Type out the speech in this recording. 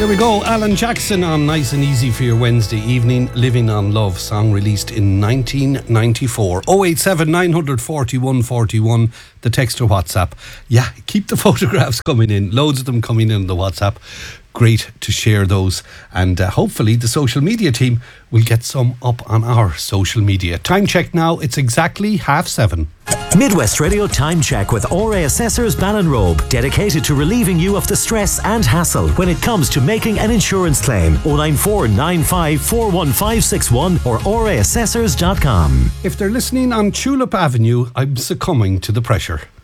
There we go, Alan Jackson on Nice and Easy for your Wednesday evening. Living on Love, song released in 1994. 087 941 41, the text or WhatsApp. Yeah, keep the photographs coming in, loads of them coming in the WhatsApp. Great to share those, and hopefully the social media team will get some up on our social media. Time check now, it's exactly 7:30. Midwest Radio Time Check with RA Assessors Ballinrobe, dedicated to relieving you of the stress and hassle when it comes to making an insurance claim. 094 95 41561 or raassessors.com. If they're listening on Tulip Avenue, I'm succumbing to the pressure.